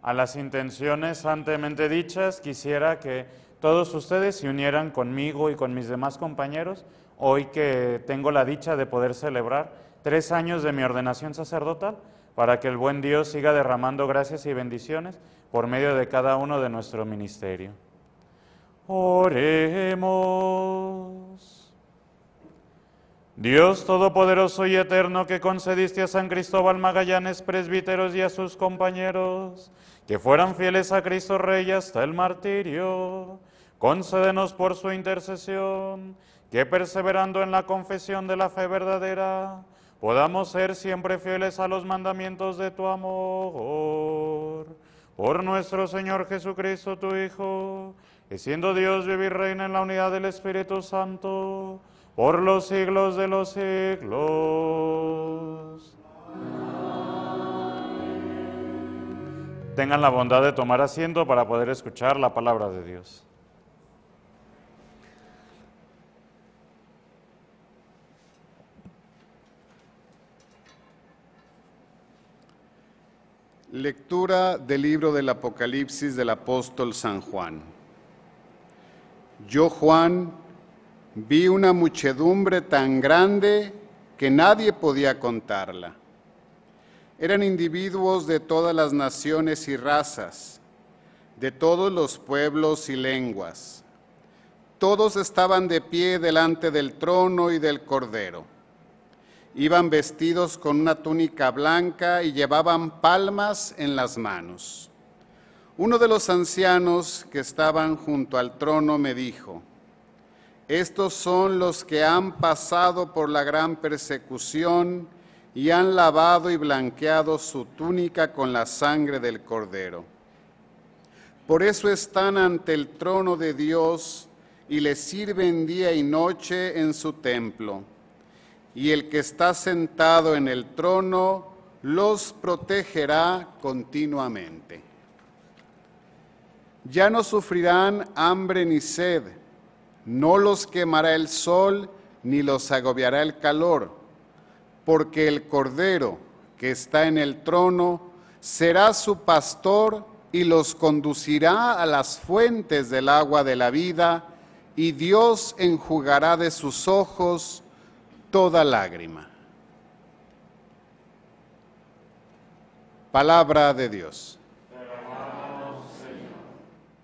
A las intenciones antemente dichas, quisiera que todos ustedes se unieran conmigo y con mis demás compañeros, hoy que tengo la dicha de poder celebrar 3 años de mi ordenación sacerdotal, para que el buen Dios siga derramando gracias y bendiciones por medio de cada uno de nuestro ministerio. Oremos. Dios Todopoderoso y Eterno, que concediste a San Cristóbal Magallanes, presbíteros y a sus compañeros, que fueran fieles a Cristo Rey hasta el martirio, concédenos por su intercesión, que perseverando en la confesión de la fe verdadera, podamos ser siempre fieles a los mandamientos de tu amor. Por nuestro Señor Jesucristo, tu Hijo, que siendo Dios vive y reina en la unidad del Espíritu Santo, por los siglos de los siglos. Tengan la bondad de tomar asiento para poder escuchar la palabra de Dios. Lectura del libro del Apocalipsis del apóstol San Juan. Yo, Juan, vi una muchedumbre tan grande que nadie podía contarla. Eran individuos de todas las naciones y razas, de todos los pueblos y lenguas. Todos estaban de pie delante del trono y del Cordero. Iban vestidos con una túnica blanca y llevaban palmas en las manos. Uno de los ancianos que estaban junto al trono me dijo: estos son los que han pasado por la gran persecución y han lavado y blanqueado su túnica con la sangre del Cordero. Por eso están ante el trono de Dios y le sirven día y noche en su templo. Y el que está sentado en el trono los protegerá continuamente. Ya no sufrirán hambre ni sed, no los quemará el sol ni los agobiará el calor, porque el Cordero que está en el trono será su pastor y los conducirá a las fuentes del agua de la vida, y Dios enjugará de sus ojos toda lágrima. Palabra de Dios.